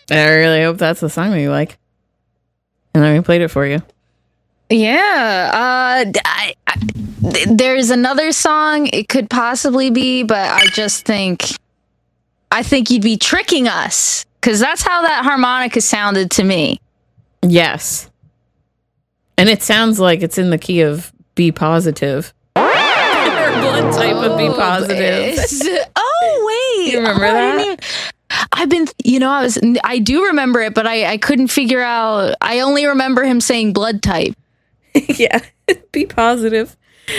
I really hope that's the song that you like. And then we played it for you. Yeah. There's another song it could possibly be, but I think you'd be tricking us, because that's how that harmonica sounded to me. Yes. And it sounds like it's in the key of B positive. Or blood type of B positive. Oh, wait. You remember that? I do remember it, but I couldn't figure out. I only remember him saying blood type. Yeah, be positive.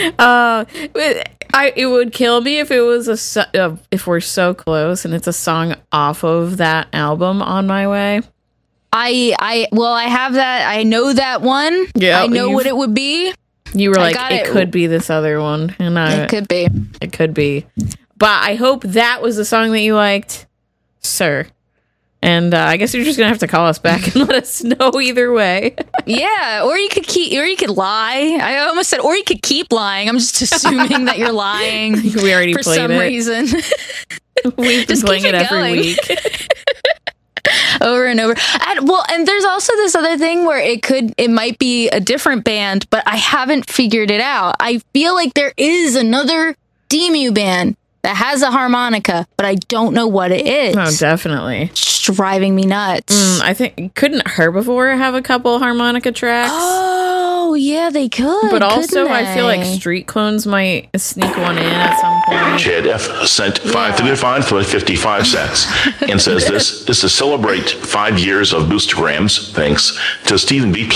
It would kill me if it was if we're so close and it's a song off of that album, On My Way. I have that. I know that one. Yeah, I know what it would be. You were like, it could be this other one, and it could be. It could be. But I hope that was the song that you liked, sir. And I guess you're just gonna have to call us back and let us know either way. Yeah, or you could lie. I almost said, or you could keep lying. I'm just assuming that you're lying. We already for played some reason. We've been playing it every week. Over and over. And there's also this other thing where it might be a different band, but I haven't figured it out. I feel like there is another Demu band that has a harmonica, but I don't know what it is. Oh, definitely. It's driving me nuts. I think, couldn't Herbivore have a couple harmonica tracks? Oh, yeah, they could. But also, I feel like Street Clones might sneak one in at some point. Chad F. sent 555 for 55 cents and says this is to celebrate 5 years of Boostergrams. Thanks to Stephen B++.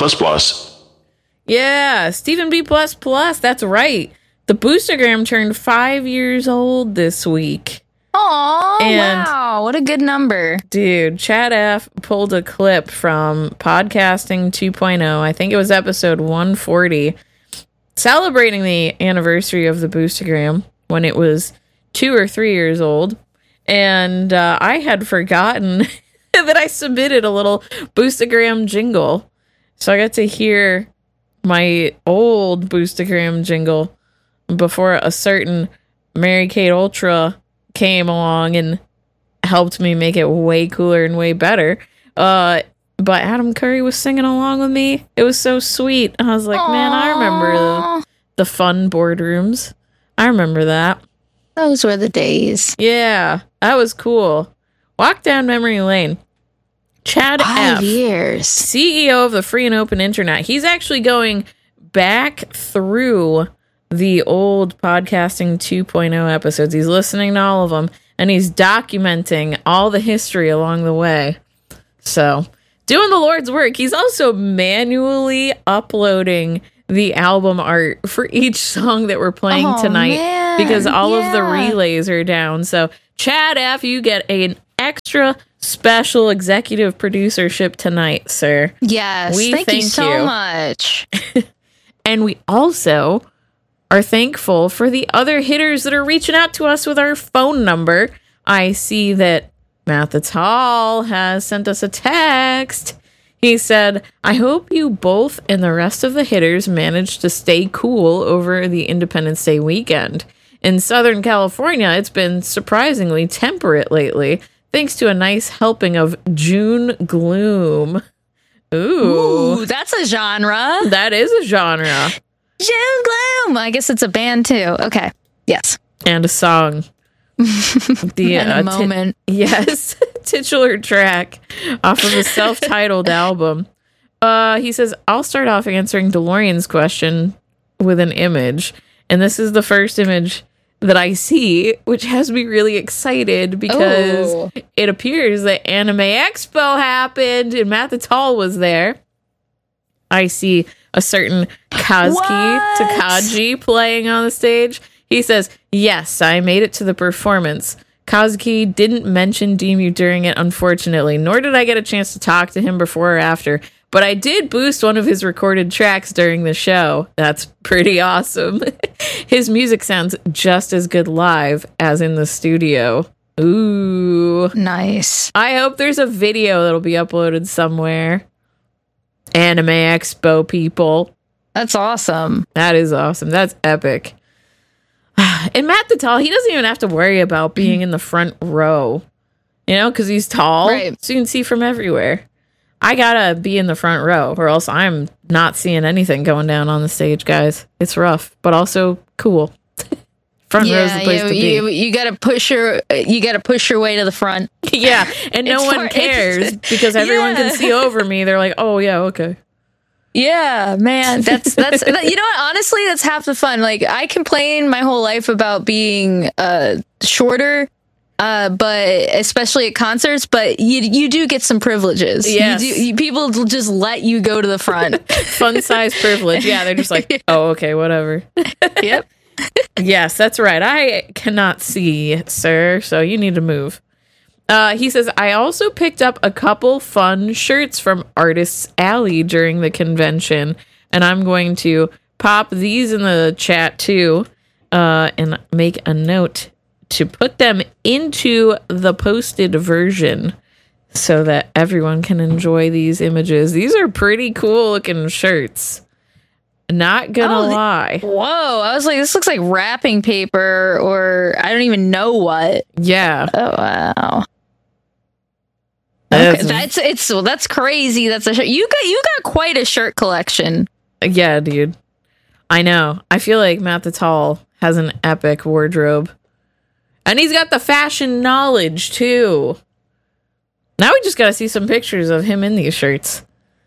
Yeah, Stephen B++. That's right. The Boostergram turned 5 years old this week. Oh, wow. What a good number. Dude, Chad F. pulled a clip from Podcasting 2.0. I think it was episode 140, celebrating the anniversary of the Boostergram when it was 2 or 3 years old. And I had forgotten that I submitted a little Boostergram jingle. So I got to hear my old Boostergram jingle before a certain Mary Kate Ultra came along and helped me make it way cooler and way better. But Adam Curry was singing along with me. It was so sweet. I was like, Aww. Man, I remember the fun boardrooms. I remember that. Those were the days. Yeah, that was cool. Walk down memory lane. Chad F. 5 years. CEO of the Free and Open Internet. He's actually going back through the old Podcasting 2.0 episodes. He's listening to all of them, and he's documenting all the history along the way. So, doing the Lord's work. He's also manually uploading the album art for each song that we're playing tonight, man, because all of the relays are down. So, Chad F., you get an extra special executive producership tonight, sir. Yes, thank you so much. And we also are thankful for the other hitters that are reaching out to us with our phone number. I see that Mathis Hall has sent us a text. He said, I hope you both and the rest of the hitters managed to stay cool over the Independence Day weekend. In Southern California, it's been surprisingly temperate lately, thanks to a nice helping of June gloom. Ooh, that's a genre. That is a genre. June gloom. I guess it's a band too. Okay. Yes. And a song. A moment. Yes. Titular track off of a self-titled album. He says, I'll start off answering DeLorean's question with an image. And this is the first image that I see, which has me really excited because it appears that Anime Expo happened and Mathis Hall was there. I see a certain Kazuki Takagi playing on the stage. He says, yes, I made it to the performance. Kazuki didn't mention Demu during it, unfortunately, nor did I get a chance to talk to him before or after, but I did boost one of his recorded tracks during the show. That's pretty awesome. His music sounds just as good live as in the studio. Ooh. Nice. I hope there's a video that'll be uploaded somewhere. Anime Expo people. That's awesome. That is awesome. That's epic. And Matt Natal, he doesn't even have to worry about being in the front row. You know, because he's tall, Right. so you can see from everywhere. I gotta be in the front row, or else I'm not seeing anything going down on the stage, guys. It's rough, but also cool. Front row's the place to be. You gotta push your way to the front. Yeah, and no It's one more cares interesting. because everyone Yeah. can see over me. They're like, "Oh yeah, okay." Yeah, man, that's you know what? Honestly, that's half the fun. Like I complain my whole life about being shorter, but especially at concerts. But you do get some privileges. Yes. People will just let you go to the front. Fun size privilege. Yeah, they're just like, "Oh, okay, whatever." Yep. Yes, that's right. I cannot see, sir, so you need to move. He says, I also picked up a couple fun shirts from Artists Alley during the convention, and I'm going to pop these in the chat too, and make a note to put them into the posted version so that everyone can enjoy these images. These are pretty cool looking shirts. Not gonna lie. Whoa! I was like, this looks like wrapping paper, or I don't even know what. Yeah. Oh wow! That's- Okay, that's crazy. That's a shirt. You got quite a shirt collection. Yeah, dude. I know. I feel like Matt the Tall has an epic wardrobe. And he's got the fashion knowledge, too. Now we just gotta see some pictures of him in these shirts.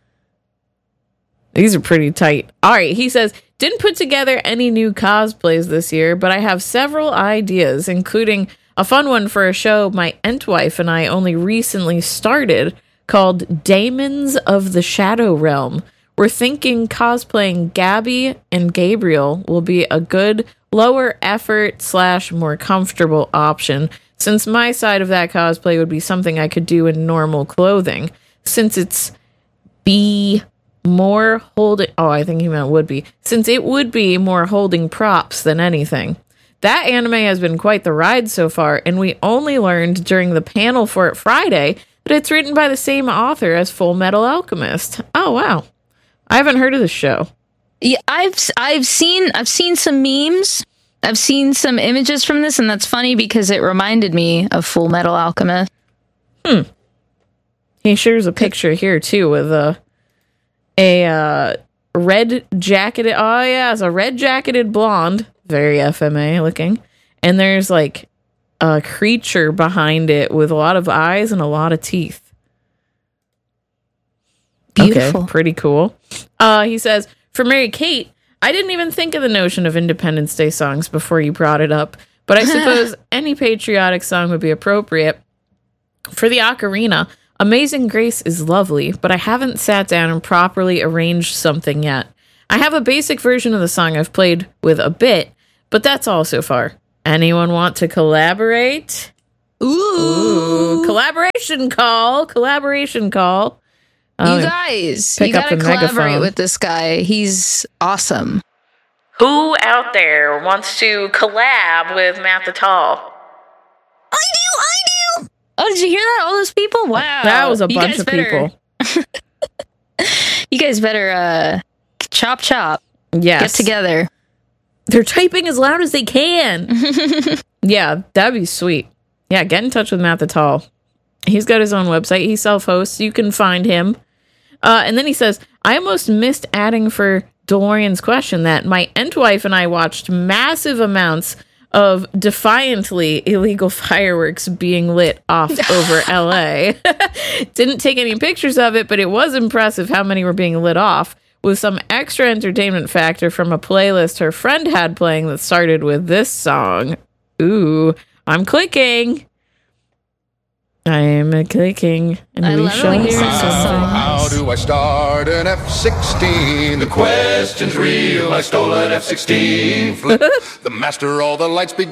These are pretty tight. All right, he says, didn't put together any new cosplays this year, but I have several ideas, including a fun one for a show my Entwife and I only recently started called Daemons of the Shadow Realm. We're thinking cosplaying Gabby and Gabriel will be a good lower effort / more comfortable option, since my side of that cosplay would be something I could do in normal clothing. Since it's be more holding, I think he meant would be, since it would be more holding props than anything. That anime has been quite the ride so far, and we only learned during the panel for it Friday that it's written by the same author as Full Metal Alchemist. Oh wow, I haven't heard of this show. Yeah, I've seen some memes. I've seen some images from this, and that's funny because it reminded me of Full Metal Alchemist. He shares a picture here too with a red jacketed. Oh yeah, it's a red jacketed blonde, very FMA looking, and there's like a creature behind it with a lot of eyes and a lot of teeth. Beautiful. Okay, pretty cool. He says, for Mary Kate, I didn't even think of the notion of Independence Day songs before you brought it up, but I suppose any patriotic song would be appropriate. For the ocarina, Amazing Grace is lovely, but I haven't sat down and properly arranged something yet. I have a basic version of the song I've played with a bit, but that's all so far. Anyone want to collaborate? Ooh, collaboration call. You guys, pick you up gotta the collaborate megaphone. with this guy. He's awesome. Who out there wants to collab with Matt the Tall? I do. Oh, did you hear that? All those people? Wow. That was a You bunch guys of better- people. You guys better chop. Yes. Get together. They're typing as loud as they can. Yeah, that'd be sweet. Yeah, get in touch with Matt the Tall. He's got his own website. He self-hosts. You can find him. And then he says, I almost missed adding for DeLorean's question that my Entwife and I watched massive amounts of defiantly illegal fireworks being lit off over LA. Didn't take any pictures of it, but it was impressive how many were being lit off, with some extra entertainment factor from a playlist her friend had playing that started with this song. Ooh, I'm clicking. I am clicking, and I we love it shall when you hear sing the something. How do I start an F-16? The question's real. I stole an F-16. Flip the master, all the lights begin.